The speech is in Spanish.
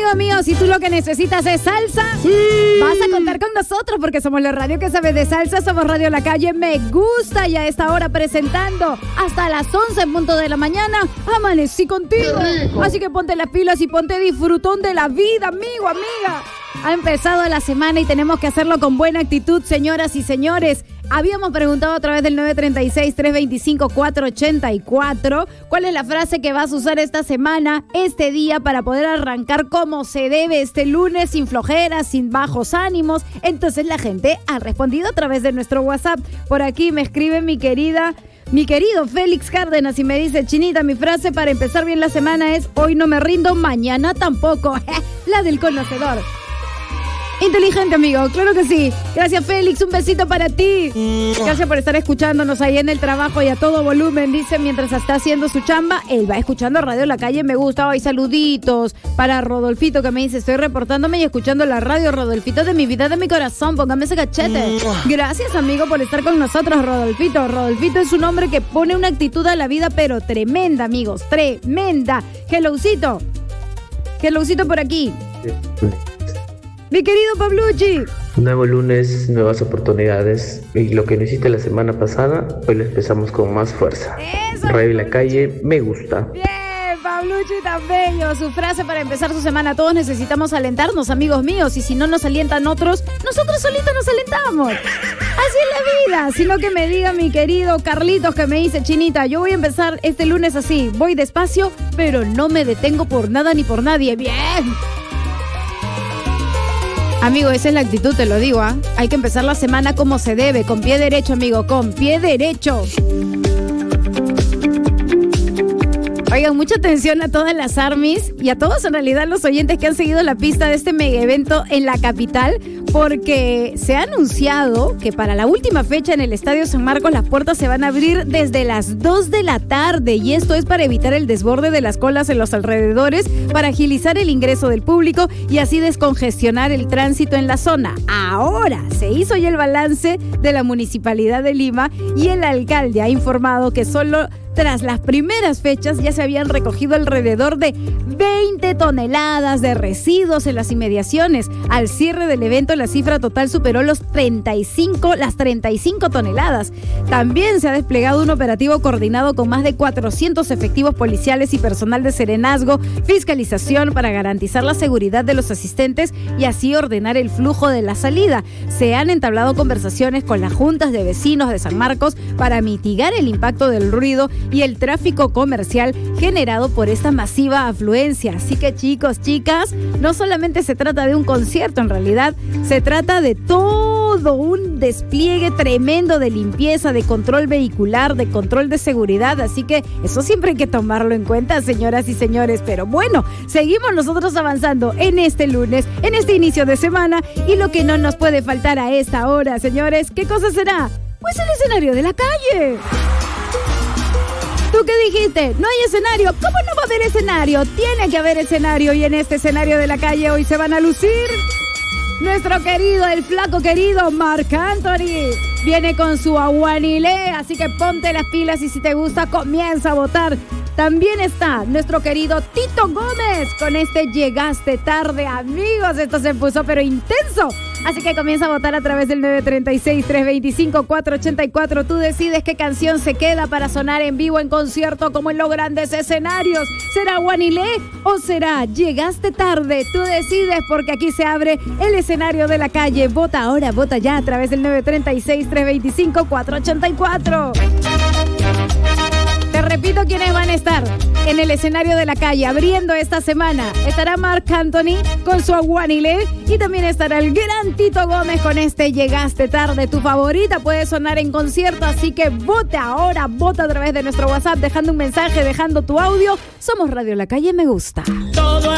Amigo mío, si tú lo que necesitas es salsa, ¡sí! Vas a contar con nosotros porque somos la radio que sabe de salsa, somos Radio La Calle Me Gusta y a esta hora presentando hasta las 11 en punto de la mañana, amanecí contigo. Así que ponte las pilas y ponte disfrutón de la vida, amigo, amiga. Ha empezado la semana y tenemos que hacerlo con buena actitud, señoras y señores. Habíamos preguntado a través del 936-325-484 cuál es la frase que vas a usar esta semana, este día, para poder arrancar como se debe este lunes, sin flojeras, sin bajos ánimos. Entonces la gente ha respondido a través de nuestro WhatsApp. Por aquí me escribe mi querido Félix Cárdenas y me dice: Chinita, mi frase para empezar bien la semana es: hoy no me rindo, mañana tampoco. La del conocedor. Inteligente, amigo, claro que sí. Gracias, Félix, un besito para ti. Gracias por estar escuchándonos ahí en el trabajo y a todo volumen. Dice, mientras está haciendo su chamba, él va escuchando Radio La Calle Me Gusta. Hoy saluditos para Rodolfito, que me dice: estoy reportándome y escuchando la radio, Rodolfito, de mi vida, de mi corazón. Póngame ese cachete. Gracias, amigo, por estar con nosotros, Rodolfito. Rodolfito es un hombre que pone una actitud a la vida, pero tremenda, amigos, tremenda. Hellocito por aquí. Mi querido Pablucci. Nuevo lunes, nuevas oportunidades. Y lo que no hiciste la semana pasada, hoy lo empezamos con más fuerza. Eso, Radio La Calle Me Gusta. Bien, Pablucci tan bello. Su frase para empezar su semana: todos necesitamos alentarnos, amigos míos. Y si no nos alientan otros, nosotros solitos nos alentamos. Así es la vida. Sino que me diga mi querido Carlitos, que me dice: Chinita, yo voy a empezar este lunes así. Voy despacio, pero no me detengo por nada ni por nadie. Bien. Amigo, esa es la actitud, te lo digo, ¿ah? Hay que empezar la semana como se debe, con pie derecho, amigo, con pie derecho. Oigan, mucha atención a todas las armies y a todos en realidad los oyentes que han seguido la pista de este mega evento en la capital, porque se ha anunciado que para la última fecha en el Estadio San Marcos las puertas se van a abrir desde las 2 de la tarde y esto es para evitar el desborde de las colas en los alrededores, para agilizar el ingreso del público y así descongestionar el tránsito en la zona. Ahora se hizo ya el balance de la Municipalidad de Lima y el alcalde ha informado que solo tras las primeras fechas ya se habían recogido alrededor de 20 toneladas de residuos en las inmediaciones. Al cierre del evento la cifra total superó las 35 toneladas. También se ha desplegado un operativo coordinado con más de 400 efectivos policiales y personal de serenazgo, fiscalización para garantizar la seguridad de los asistentes y así ordenar el flujo de la salida. Se han entablado conversaciones con las juntas de vecinos de San Marcos para mitigar el impacto del ruido y el tráfico comercial generado por esta masiva afluencia. Así que chicos, chicas, no solamente se trata de un concierto, en realidad se trata de todo un despliegue tremendo de limpieza, de control vehicular, de control de seguridad, así que eso siempre hay que tomarlo en cuenta, señoras y señores. Pero bueno, seguimos nosotros avanzando en este lunes, en este inicio de semana, y lo que no nos puede faltar a esta hora, señores, ¿qué cosa será? Pues el escenario de la calle. ¿Tú qué dijiste? ¿No hay escenario? ¿Cómo no va a haber escenario? Tiene que haber escenario y en este escenario de la calle hoy se van a lucir nuestro querido, el flaco querido Marc Anthony. Viene con su aguanilé, así que ponte las pilas y si te gusta comienza a votar. También está nuestro querido Tito Gómez con este Llegaste Tarde, amigos. Esto se puso pero intenso. Así que comienza a votar a través del 936-325-484. Tú decides qué canción se queda para sonar en vivo en concierto como en los grandes escenarios. ¿Será Guanilé o será Llegaste Tarde? Tú decides porque aquí se abre el escenario de la calle. Vota ahora, vota ya a través del 936-325-484. Te repito quiénes van a estar en el escenario de la calle abriendo esta semana. Estará Marc Anthony con su Aguanilé y también estará el gran Tito Gómez con este Llegaste Tarde. Tu favorita puede sonar en concierto, así que vota ahora, vota a través de nuestro WhatsApp, dejando un mensaje, dejando tu audio. Somos Radio La Calle Me Gusta. Todo